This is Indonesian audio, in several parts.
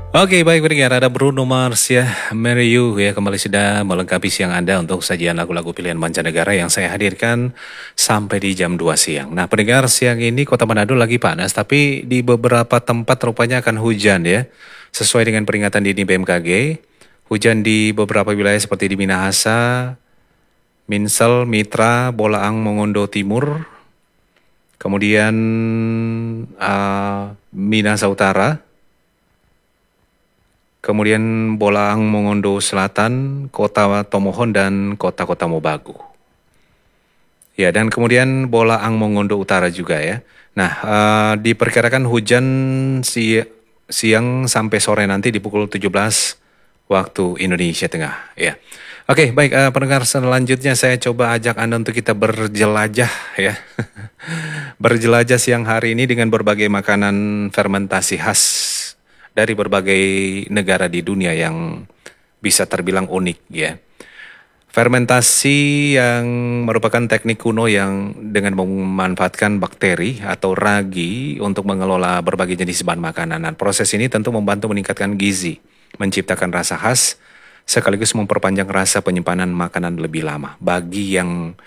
Oke, baik pendengar, ada Bruno Mars ya, Marry You ya, kembali sudah melengkapi siang Anda untuk sajian lagu-lagu pilihan mancanegara yang saya hadirkan sampai di jam 2 siang. Nah, pendengar, siang ini Kota Manado lagi panas, tapi di beberapa tempat rupanya akan hujan ya. Sesuai dengan peringatan dini BMKG, hujan di beberapa wilayah seperti di Minahasa, Minsel, Mitra, Bolaang, Mongondo Timur, kemudian Minahasa Utara, kemudian Bolaang Mongondo Selatan, Kota Tomohon, dan kota-kota Mobagu. Ya, dan kemudian Bolaang Mongondo Utara juga ya. Nah, diperkirakan hujan siang sampai sore nanti di pukul 17 waktu Indonesia Tengah. Ya. Oke, baik pendengar, selanjutnya saya coba ajak Anda untuk kita berjelajah ya. Berjelajah siang hari ini dengan berbagai makanan fermentasi khas dari berbagai negara di dunia yang bisa terbilang unik ya. Fermentasi yang merupakan teknik kuno yang dengan memanfaatkan bakteri atau ragi untuk mengelola berbagai jenis bahan makanan. Dan proses ini tentu membantu meningkatkan gizi, menciptakan rasa khas, sekaligus memperpanjang rasa penyimpanan makanan lebih lama. Bagi yang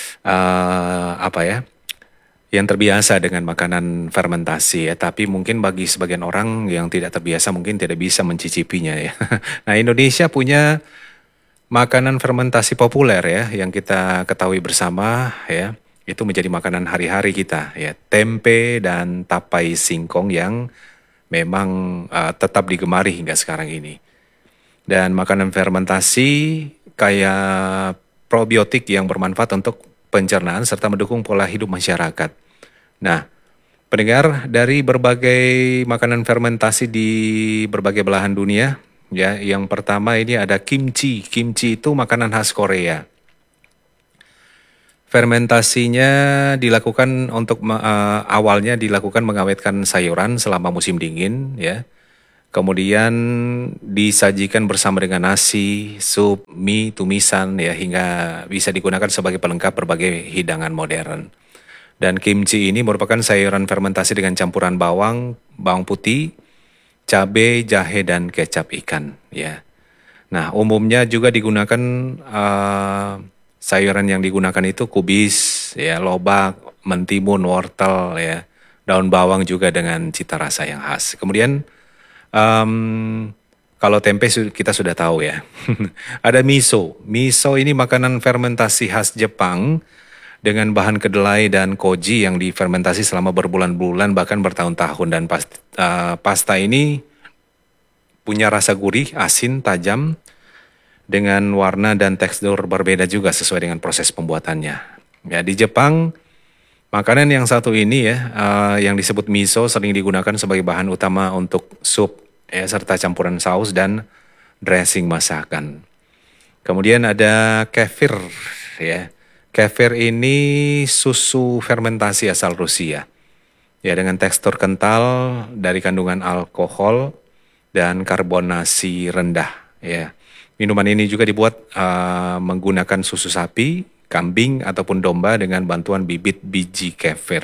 yang terbiasa dengan makanan fermentasi ya, tapi mungkin bagi sebagian orang yang tidak terbiasa mungkin tidak bisa mencicipinya ya. Nah, Indonesia punya makanan fermentasi populer ya yang kita ketahui bersama ya. Itu menjadi makanan hari-hari kita ya. Tempe dan tapai singkong yang memang tetap digemari hingga sekarang ini. Dan makanan fermentasi kayak probiotik yang bermanfaat untuk pencernaan serta mendukung pola hidup masyarakat. Nah, pendengar, dari berbagai makanan fermentasi di berbagai belahan dunia, ya, yang pertama ini ada kimchi. Kimchi itu makanan khas Korea. Fermentasinya dilakukan awalnya dilakukan mengawetkan sayuran selama musim dingin, ya. Kemudian disajikan bersama dengan nasi, sup, mie, tumisan, ya, hingga bisa digunakan sebagai pelengkap berbagai hidangan modern. Dan kimchi ini merupakan sayuran fermentasi dengan campuran bawang, bawang putih, cabai, jahe, dan kecap ikan. Ya. Nah, umumnya juga digunakan sayuran yang digunakan itu kubis, ya, lobak, mentimun, wortel, ya, daun bawang juga dengan cita rasa yang khas. Kemudian kalau tempe kita sudah tahu ya. Ada miso. Miso ini makanan fermentasi khas Jepang dengan bahan kedelai dan koji yang difermentasi selama berbulan-bulan bahkan bertahun-tahun, dan pasta ini punya rasa gurih, asin, tajam dengan warna dan tekstur berbeda juga sesuai dengan proses pembuatannya. Ya, di Jepang makanan yang satu ini ya, yang disebut miso sering digunakan sebagai bahan utama untuk sup ya, serta campuran saus dan dressing masakan. Kemudian ada kefir ya. Kefir ini susu fermentasi asal Rusia. Ya, dengan tekstur kental dari kandungan alkohol dan karbonasi rendah ya. Minuman ini juga dibuat menggunakan susu sapi, kambing ataupun domba dengan bantuan bibit biji kefir.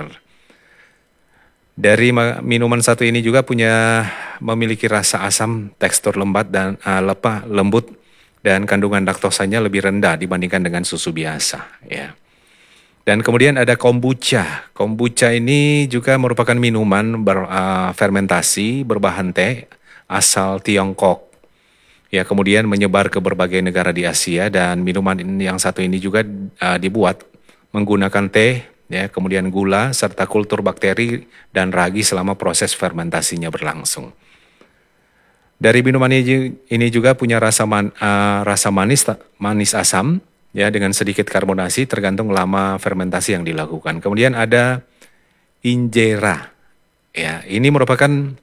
Dari minuman satu ini juga memiliki rasa asam, tekstur lembut, dan kandungan laktosanya lebih rendah dibandingkan dengan susu biasa ya. Dan kemudian ada kombucha. Kombucha ini juga merupakan minuman fermentasi berbahan teh asal Tiongkok. Ya, kemudian menyebar ke berbagai negara di Asia, dan minuman yang satu ini juga dibuat menggunakan teh, ya, kemudian gula serta kultur bakteri dan ragi selama proses fermentasinya berlangsung. Dari minuman ini juga punya rasa manis asam, ya, dengan sedikit karbonasi tergantung lama fermentasi yang dilakukan. Kemudian ada injera, ya, ini merupakan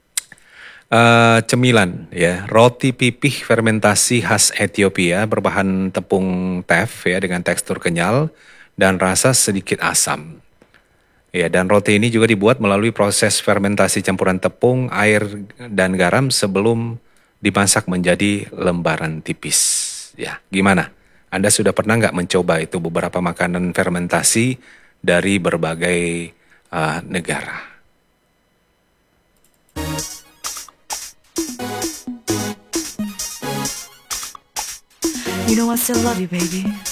cemilan, ya, roti pipih fermentasi khas Ethiopia berbahan tepung teff, ya, dengan tekstur kenyal dan rasa sedikit asam. Ya, dan roti ini juga dibuat melalui proses fermentasi campuran tepung, air, dan garam sebelum dimasak menjadi lembaran tipis. Ya, gimana? Anda sudah pernah nggak mencoba itu beberapa makanan fermentasi dari berbagai negara? You know I still love you, baby.